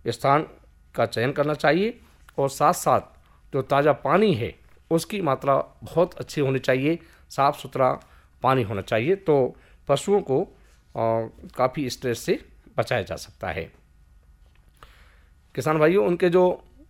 स्थान का चयन करना चाहिए और साथ साथ जो ताज़ा पानी है उसकी मात्रा बहुत अच्छी होनी चाहिए, साफ़ सुथरा पानी होना चाहिए, तो पशुओं को काफ़ी स्ट्रेस से बचाया जा सकता है। किसान भाइयों, उनके जो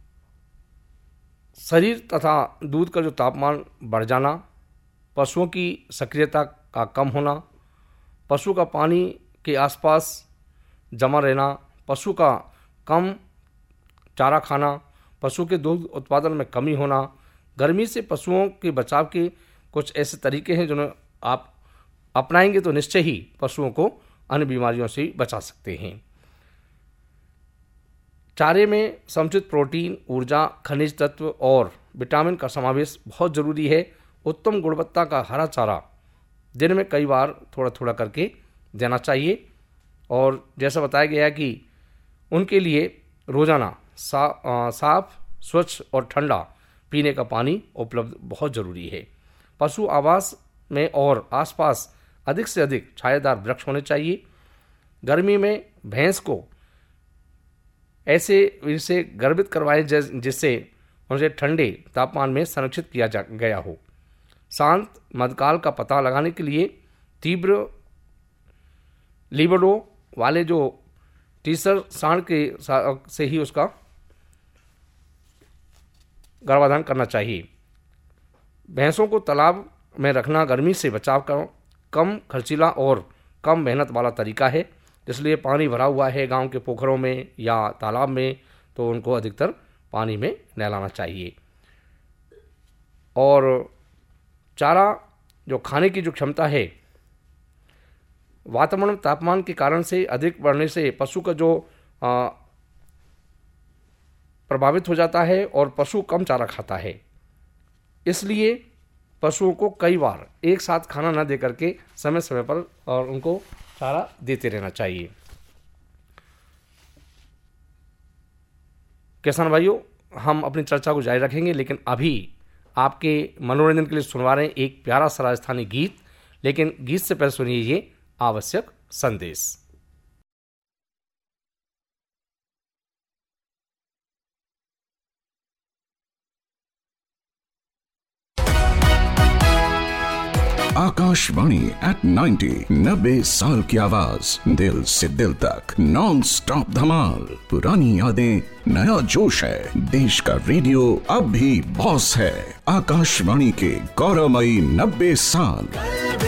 शरीर तथा दूध का जो तापमान बढ़ जाना, पशुओं की सक्रियता का कम होना, पशु का पानी के आसपास जमा रहना, पशु का कम चारा खाना, पशु के दूध उत्पादन में कमी होना, गर्मी से पशुओं के बचाव के कुछ ऐसे तरीके हैं जिन्हें आप अपनाएंगे तो निश्चय ही पशुओं को अन्य बीमारियों से बचा सकते हैं। चारे में समुचित प्रोटीन, ऊर्जा, खनिज तत्व और विटामिन का समावेश बहुत ज़रूरी है। उत्तम गुणवत्ता का हरा चारा दिन में कई बार थोड़ा थोड़ा करके देना चाहिए और जैसा बताया गया कि उनके लिए रोज़ाना साफ, स्वच्छ और ठंडा पीने का पानी उपलब्ध बहुत ज़रूरी है। पशु आवास में और आसपास अधिक से अधिक छायादार वृक्ष होने चाहिए। गर्मी में भैंस को ऐसे इनसे गर्भित करवाएं जिससे उनसे ठंडे तापमान में संरक्षित किया गया हो। शांत मध्यकाल का पता लगाने के लिए तीव्र लिबिडो वाले जो टीसर सांड के से ही उसका गर्भाधान करना चाहिए। भैंसों को तालाब में रखना गर्मी से बचाव का कम खर्चीला और कम मेहनत वाला तरीका है, इसलिए पानी भरा हुआ है गांव के पोखरों में या तालाब में तो उनको अधिकतर पानी में नहलाना चाहिए। और चारा जो खाने की जो क्षमता है, वातावरण तापमान के कारण से अधिक बढ़ने से पशु का जो प्रभावित हो जाता है और पशु कम चारा खाता है, इसलिए पशुओं को कई बार एक साथ खाना न दे करके समय समय पर और उनको चारा देते रहना चाहिए। किसान भाइयों, हम अपनी चर्चा को जारी रखेंगे, लेकिन अभी आपके मनोरंजन के लिए सुनवा रहे हैं एक प्यारा सा राजस्थानी गीत, लेकिन गीत से पहले सुनिए ये आवश्यक संदेश। आकाशवाणी एट 90 साल की आवाज, दिल से दिल तक नॉन स्टॉप धमाल। पुरानी यादें, नया जोश है, देश का रेडियो अब भी बॉस है। आकाशवाणी के गौरवमयी 90 साल।